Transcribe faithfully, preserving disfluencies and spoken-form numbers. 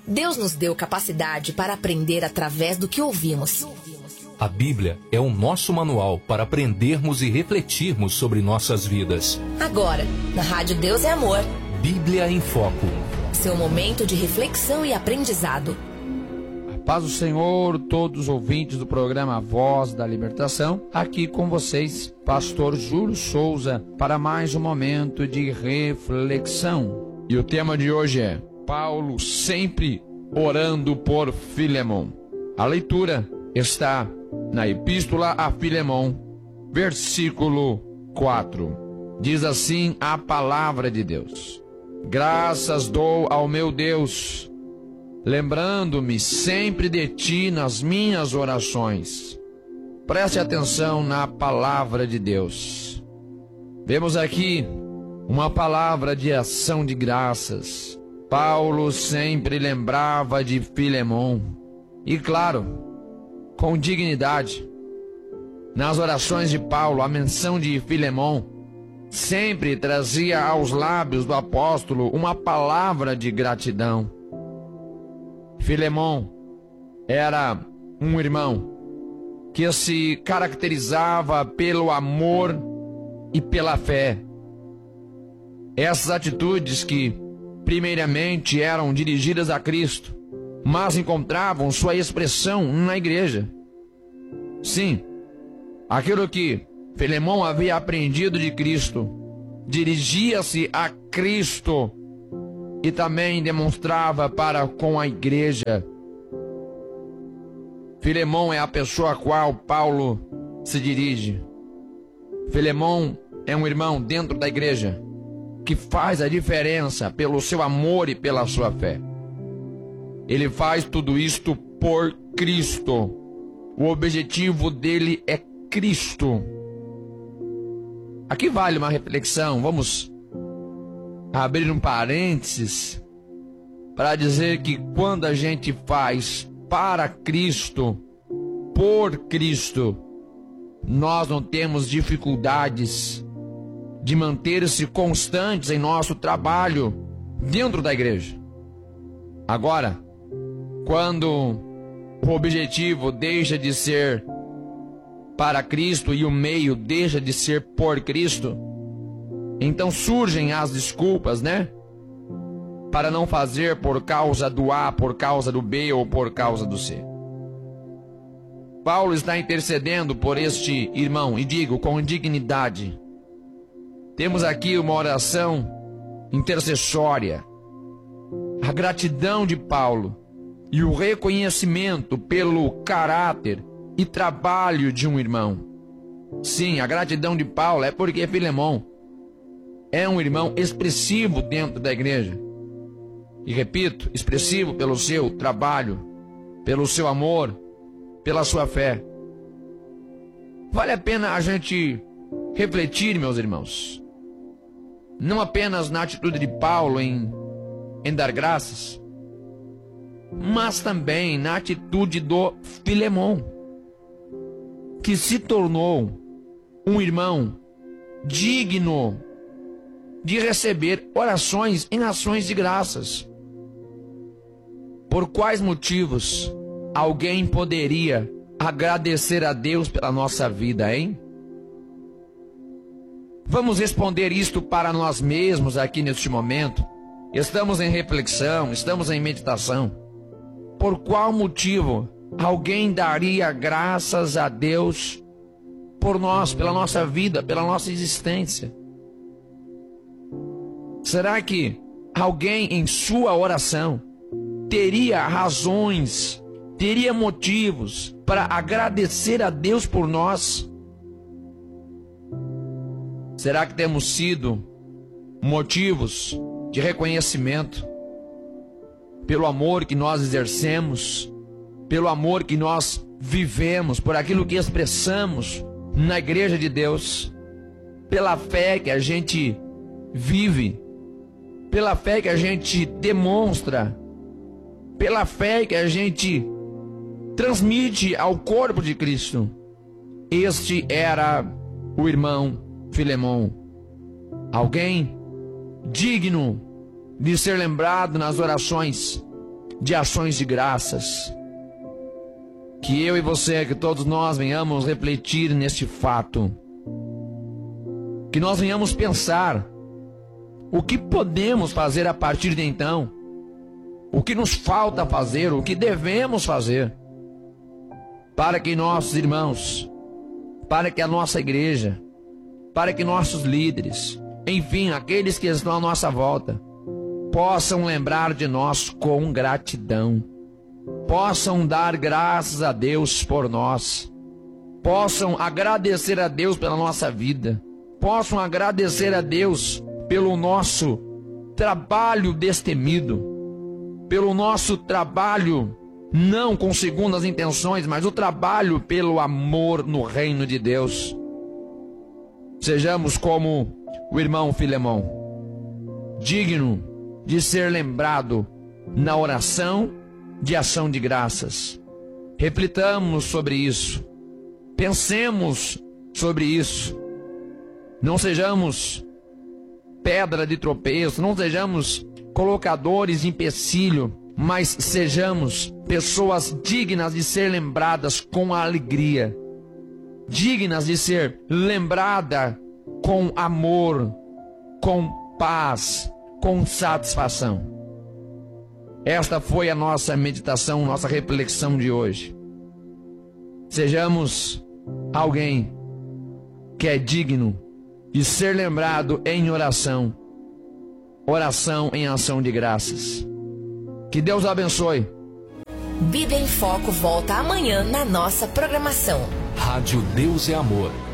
Deus nos deu capacidade para aprender através do que ouvimos. A Bíblia é o nosso manual para aprendermos e refletirmos sobre nossas vidas. Agora, na Rádio Deus é Amor. Bíblia em Foco. Seu momento de reflexão e aprendizado. A paz do Senhor, todos os ouvintes do programa Voz da Libertação. Aqui com vocês, Pastor Júlio Souza, para mais um momento de reflexão. E o tema de hoje é Paulo sempre orando por Filemon. A leitura está na Epístola a Filemon, versículo quatro. Diz assim a palavra de Deus: Graças dou ao meu Deus, lembrando-me sempre de ti nas minhas orações. Preste atenção na palavra de Deus. Vemos aqui uma palavra de ação de graças. Paulo sempre lembrava de Filemon. E claro, com dignidade. Nas orações de Paulo, a menção de Filemon sempre trazia aos lábios do apóstolo uma palavra de gratidão. Filemon era um irmão que se caracterizava pelo amor e pela fé. Essas atitudes que, primeiramente, eram dirigidas a Cristo, mas encontravam sua expressão na igreja. Sim, aquilo que Filemon havia aprendido de Cristo dirigia-se a Cristo e também demonstrava para com a igreja. Filemon é a pessoa a qual Paulo se dirige. Filemon é um irmão dentro da igreja que faz a diferença pelo seu amor e pela sua fé. Ele faz tudo isto por Cristo. O objetivo dele é Cristo. Aqui vale uma reflexão. Vamos abrir um parênteses para dizer que quando a gente faz para Cristo, por Cristo, nós não temos dificuldades de manter-se constantes em nosso trabalho dentro da igreja. Agora, quando o objetivo deixa de ser para Cristo e o meio deixa de ser por Cristo, então surgem as desculpas, né? Para não fazer por causa do A, por causa do B ou por causa do C. Paulo está intercedendo por este irmão, e digo com dignidade. Temos aqui uma oração intercessória. A gratidão de Paulo e o reconhecimento pelo caráter e trabalho de um irmão. Sim, a gratidão de Paulo é porque Filemon é um irmão expressivo dentro da igreja. E repito, expressivo pelo seu trabalho, pelo seu amor, pela sua fé. Vale a pena a gente refletir, meus irmãos, não apenas na atitude de Paulo em, em dar graças, mas também na atitude do Filemon, que se tornou um irmão digno de receber orações em ações de graças. Por quais motivos alguém poderia agradecer a Deus pela nossa vida, hein? Vamos responder isto para nós mesmos aqui neste momento. Estamos em reflexão, estamos em meditação. Por qual motivo alguém daria graças a Deus por nós, pela nossa vida, pela nossa existência? Será que alguém em sua oração teria razões, teria motivos para agradecer a Deus por nós? Será que temos sido motivos de reconhecimento pelo amor que nós exercemos, pelo amor que nós vivemos, por aquilo que expressamos na igreja de Deus, pela fé que a gente vive, pela fé que a gente demonstra, pela fé que a gente transmite ao corpo de Cristo? Este era o irmão Filemon, alguém digno de ser lembrado nas orações, de ações de graças. Que eu e você, que todos nós venhamos refletir neste fato. Que nós venhamos pensar o que podemos fazer a partir de então. O que nos falta fazer, o que devemos fazer. Para que nossos irmãos, para que a nossa igreja, para que nossos líderes, enfim, aqueles que estão à nossa volta, possam lembrar de nós com gratidão. Possam dar graças a Deus por nós. Possam agradecer a Deus pela nossa vida. Possam agradecer a Deus pelo nosso trabalho destemido. Pelo nosso trabalho, não com segundas intenções, mas o trabalho pelo amor no reino de Deus. Sejamos como o irmão Filemão, digno de ser lembrado na oração de ação de graças. Reflitamos sobre isso. Pensemos sobre isso. Não sejamos pedra de tropeço, não sejamos colocadores de empecilho, mas sejamos pessoas dignas de ser lembradas com alegria, dignas de ser lembrada com amor, com paz, com satisfação. Esta foi a nossa meditação, nossa reflexão de hoje. Sejamos alguém que é digno de ser lembrado em oração, oração em ação de graças. Que Deus abençoe. Bíblia em Foco volta amanhã na nossa programação. Rádio Deus é Amor.